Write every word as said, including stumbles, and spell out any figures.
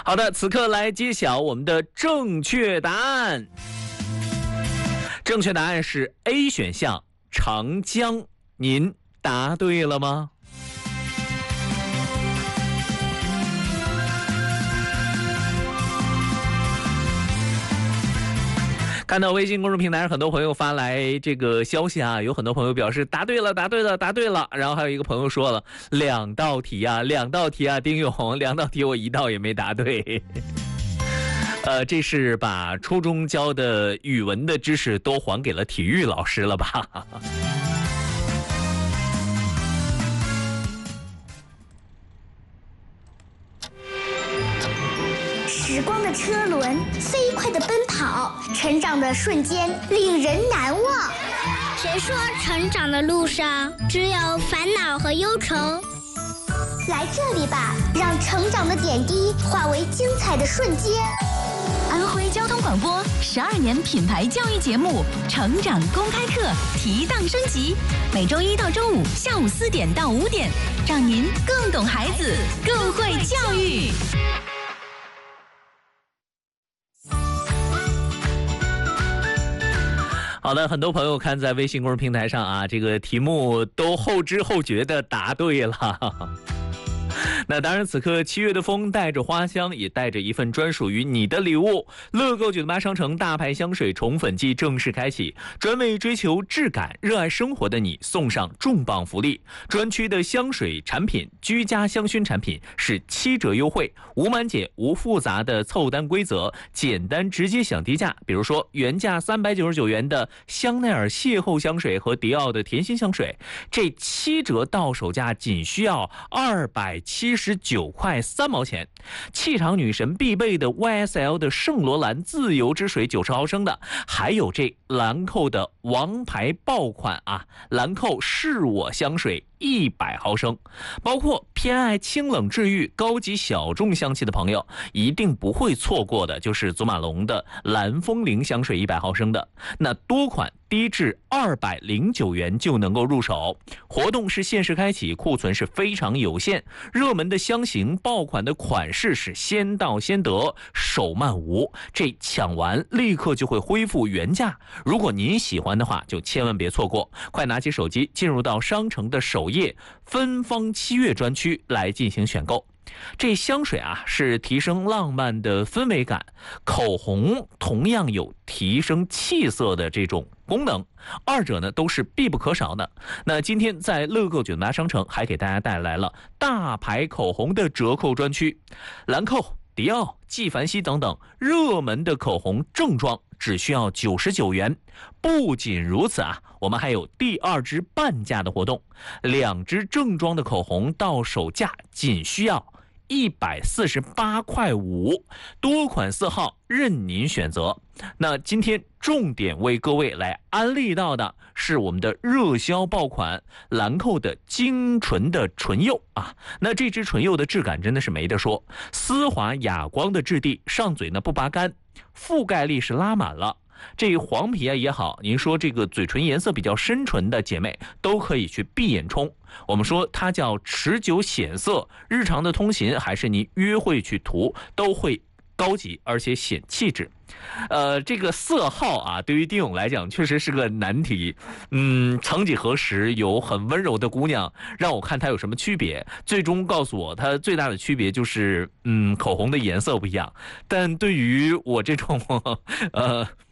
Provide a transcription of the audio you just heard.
好的，此刻来揭晓我们的正确答案。正确答案是 A 选项长江，您答对了吗？看到微信公众平台上很多朋友发来这个消息啊，有很多朋友表示答对了，答对了，答对了。然后还有一个朋友说了，两道题啊，两道题啊，丁勇，两道题我一道也没答对。呃，这是把初中教的语文的知识都还给了体育老师了吧？ 时光的车轮飞快地奔跑，成长的瞬间令人难忘。 谁说成长的路上只有烦恼和忧愁？ 来这里吧，让成长的点滴化为精彩的瞬间。 安徽交通广播十二年品牌教育节目《成长公开课》提档升级，每周一到周五下午四点到五点，让您更懂孩子，更会教育。 好的，很多朋友看在微信公众平台上啊，这个题目都后知后觉的答对了。那当然，此刻七月的风带着花香，也带着一份专属于你的礼物。乐购九八商城大牌香水宠粉季正式开启，专为追求质感、热爱生活的你送上重磅福利。专区的香水产品、居家香薰产品是七折优惠，无满减、无复杂的凑单规则，简单直接享低价。比如说，原价三百九十九元的香奈儿邂逅香水和迪奥的甜心香水，这七折到手价仅需要二百七十九块三毛钱。气场女神必备的 Y S L 的圣罗兰自由之水九十毫升的，还有这兰蔻的王牌爆款啊，兰蔻是我香水一百毫升。包括偏爱清冷治愈、高级小众香气的朋友，一定不会错过的就是祖马龙的蓝风铃香水一百毫升的。那多款低至二百零九元就能够入手，活动是限时开启，库存是非常有限，热门的香型爆款的款式是先到先得，手慢无，这抢完立刻就会恢复原价。如果您喜欢的话，就千万别错过，快拿起手机进入到商城的首页芬芳七月专区来进行选购。这香水啊是提升浪漫的氛围感，口红同样有提升气色的这种功能，二者呢都是必不可少的。那今天在乐购九八商城还给大家带来了大牌口红的折扣专区，兰蔻、迪奥、纪梵希等等热门的口红正装只需要九十九元。不仅如此啊，我们还有第二支半价的活动，两支正装的口红到手价仅需要一百四十八块五，多款色号任您选择。那今天重点为各位来安利到的是我们的热销爆款兰蔻的精纯的唇釉啊，那这支唇釉的质感真的是没得说，丝滑哑光的质地，上嘴呢不拔干，覆盖力是拉满了。这黄皮啊也好，您说这个嘴唇颜色比较深唇的姐妹都可以去闭眼冲，我们说它叫持久显色，日常的通勤还是您约会去涂都会高级而且显气质。呃，这个色号啊，对于丁勇来讲确实是个难题。嗯，曾几何时有很温柔的姑娘让我看她有什么区别，最终告诉我她最大的区别就是嗯口红的颜色不一样。但对于我这种呃